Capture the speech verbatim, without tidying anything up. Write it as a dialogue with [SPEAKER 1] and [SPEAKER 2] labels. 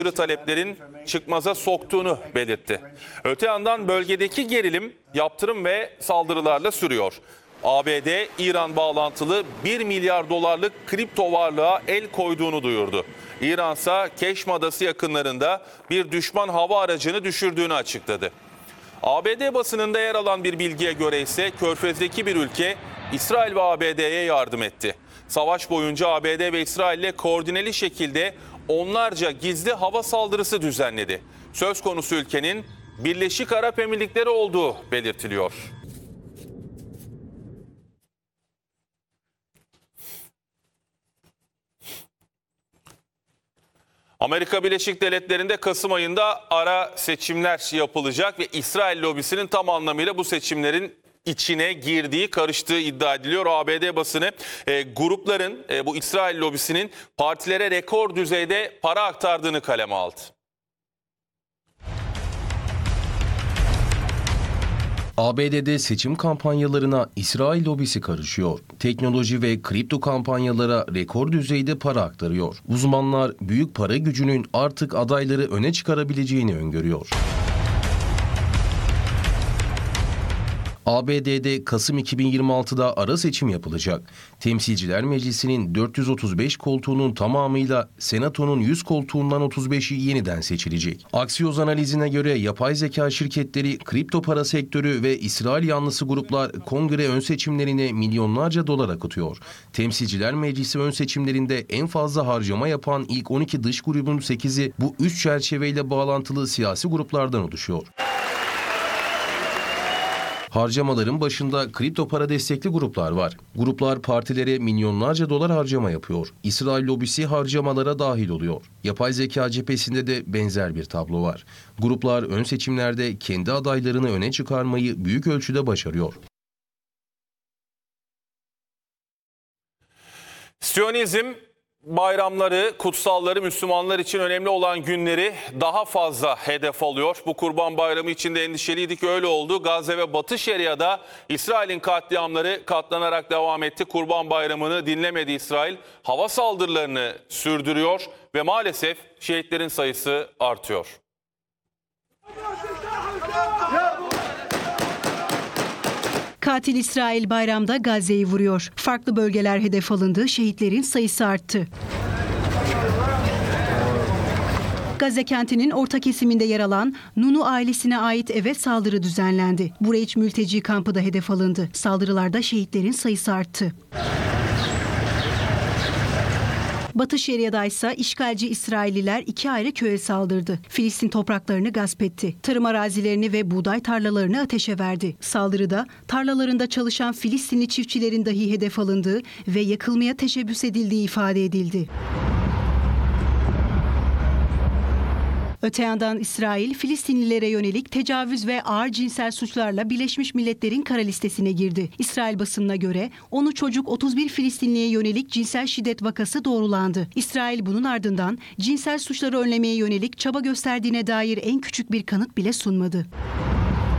[SPEAKER 1] taleplerin çıkmaza soktuğunu belirtti. Öte yandan bölgedeki gerilim yaptırım ve saldırılarla sürüyor. A B D, İran bağlantılı bir milyar dolarlık kripto varlığa el koyduğunu duyurdu. İran ise Keşm Adası yakınlarında bir düşman hava aracını düşürdüğünü açıkladı. A B D basınında yer alan bir bilgiye göre ise Körfez'deki bir ülke İsrail ve A B D'ye yardım etti. Savaş boyunca A B D ve İsrail'le koordineli şekilde onlarca gizli hava saldırısı düzenledi. Söz konusu ülkenin Birleşik Arap Emirlikleri olduğu belirtiliyor. Amerika Birleşik Devletleri'nde Kasım ayında ara seçimler yapılacak ve İsrail lobisinin tam anlamıyla bu seçimlerin içine girdiği, karıştığı iddia ediliyor. A B D basını e, grupların, e, bu İsrail lobisinin partilere rekor düzeyde para aktardığını kaleme aldı.
[SPEAKER 2] A B D'de seçim kampanyalarına İsrail lobisi karışıyor. Teknoloji ve kripto kampanyalara rekor düzeyde para aktarıyor. Uzmanlar büyük para gücünün artık adayları öne çıkarabileceğini öngörüyor. A B D'de Kasım iki bin yirmi altıda ara seçim yapılacak. Temsilciler Meclisi'nin dört yüz otuz beş koltuğunun tamamıyla Senato'nun yüz koltuğundan otuz beşi yeniden seçilecek. Axios analizine göre yapay zeka şirketleri, kripto para sektörü ve İsrail yanlısı gruplar kongre ön seçimlerine milyonlarca dolar akıtıyor. Temsilciler Meclisi ön seçimlerinde en fazla harcama yapan ilk on iki dış grubun sekizi bu üç çerçeveyle bağlantılı siyasi gruplardan oluşuyor. Harcamaların başında kripto para destekli gruplar var. Gruplar partilere milyonlarca dolar harcama yapıyor. İsrail lobisi harcamalara dahil oluyor. Yapay zeka cephesinde de benzer bir tablo var. Gruplar ön seçimlerde kendi adaylarını öne çıkarmayı büyük ölçüde başarıyor.
[SPEAKER 1] Siyonizm bayramları, kutsalları, Müslümanlar için önemli olan günleri daha fazla hedef alıyor. Bu Kurban Bayramı için de endişeliydik, öyle oldu. Gazze ve Batı Şeria'da İsrail'in katliamları katlanarak devam etti. Kurban Bayramı'nı dinlemedi İsrail. Hava saldırılarını sürdürüyor ve maalesef şehitlerin sayısı artıyor.
[SPEAKER 3] Katil İsrail bayramda Gazze'yi vuruyor. Farklı bölgeler hedef alındı, şehitlerin sayısı arttı. Gazze kentinin orta kesiminde yer alan Nunu ailesine ait eve saldırı düzenlendi. Bureç mülteci kampı da hedef alındı. Saldırılarda şehitlerin sayısı arttı. Batı Şeria'da ise işgalci İsrailliler iki ayrı köye saldırdı. Filistin topraklarını gasp etti. Tarım arazilerini ve buğday tarlalarını ateşe verdi. Saldırıda tarlalarında çalışan Filistinli çiftçilerin dahi hedef alındığı ve yakılmaya teşebbüs edildiği ifade edildi. Öte yandan İsrail, Filistinlilere yönelik tecavüz ve ağır cinsel suçlarla Birleşmiş Milletler'in kara listesine girdi. İsrail basınına göre onu çocuk otuz bir Filistinliye yönelik cinsel şiddet vakası doğrulandı. İsrail bunun ardından cinsel suçları önlemeye yönelik çaba gösterdiğine dair en küçük bir kanıt bile sunmadı.